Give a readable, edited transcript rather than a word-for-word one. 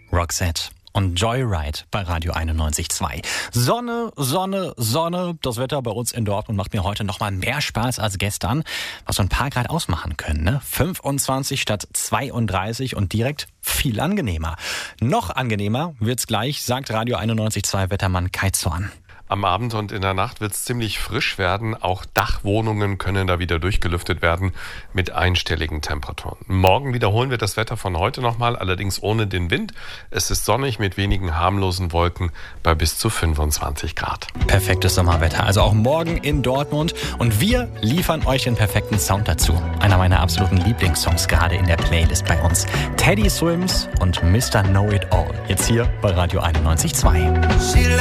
Roxette und Joyride bei Radio 91.2. Sonne, Sonne, Sonne. Das Wetter bei uns in Dortmund macht mir heute noch mal mehr Spaß als gestern. Was so ein paar Grad ausmachen können, ne? 25 statt 32 und direkt viel angenehmer. Noch angenehmer wird's gleich, sagt Radio 91.2 Wettermann Kai Zorn. Am Abend und in der Nacht wird es ziemlich frisch werden. Auch Dachwohnungen können da wieder durchgelüftet werden mit einstelligen Temperaturen. Morgen wiederholen wir das Wetter von heute nochmal, allerdings ohne den Wind. Es ist sonnig mit wenigen harmlosen Wolken bei bis zu 25 Grad. Perfektes Sommerwetter, also auch morgen in Dortmund. Und wir liefern euch den perfekten Sound dazu. Einer meiner absoluten Lieblingssongs gerade in der Playlist bei uns. Teddy Swims und Mr. Know It All. Jetzt hier bei Radio 91.2.